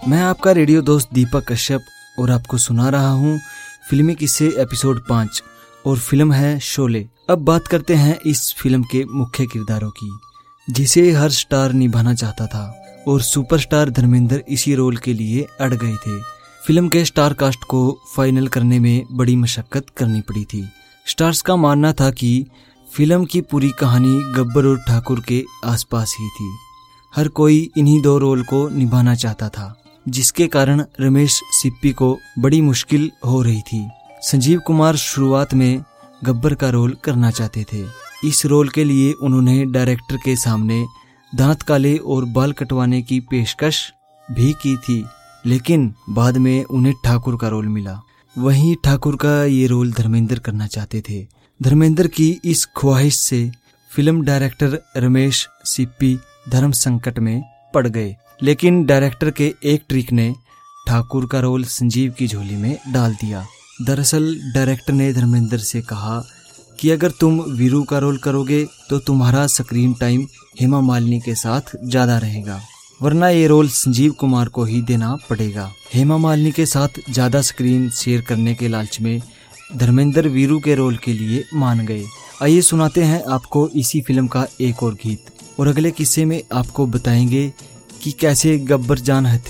मैं आपका रेडियो दोस्त दीपक कश्यप और आपको सुना रहा हूँ फिल्मी किस्से एपिसोड 5 और फिल्म है शोले। अब बात करते हैं इस फिल्म के मुख्य किरदारों की, जिसे हर स्टार निभाना चाहता था और सुपरस्टार धर्मेंद्र इसी रोल के लिए अड़ गए थे। फिल्म के स्टार कास्ट को फाइनल करने में बड़ी मशक्कत करनी पड़ी थी। स्टार्स का मानना था कि फिल्म की पूरी कहानी गब्बर और ठाकुर के आसपास ही थी। हर कोई इन्हीं दो रोल को निभाना चाहता था, जिसके कारण रमेश सिप्पी को बड़ी मुश्किल हो रही थी। संजीव कुमार शुरुआत में गब्बर का रोल करना चाहते थे। इस रोल के लिए उन्होंने डायरेक्टर के सामने दांत काले और बाल कटवाने की पेशकश भी की थी, लेकिन बाद में उन्हें ठाकुर का रोल मिला। वहीं ठाकुर का ये रोल धर्मेंद्र करना चाहते थे। धर्मेंद्र की इस ख्वाहिश से फिल्म डायरेक्टर रमेश सिप्पी धर्म संकट में पड़ गए, लेकिन डायरेक्टर के एक ट्रिक ने ठाकुर का रोल संजीव की झोली में डाल दिया। दरअसल डायरेक्टर ने धर्मेंद्र से कहा कि अगर तुम वीरू का रोल करोगे तो तुम्हारा स्क्रीन टाइम हेमा मालिनी के साथ ज्यादा रहेगा, वरना ये रोल संजीव कुमार को ही देना पड़ेगा। हेमा मालिनी के साथ ज्यादा स्क्रीन शेयर करने के लालच में धर्मेंद्र वीरू के रोल के लिए मान गए। आइए सुनाते हैं आपको इसी फिल्म का एक और गीत, और अगले किस्से में आपको बताएंगे कि कैसे गब्बर जान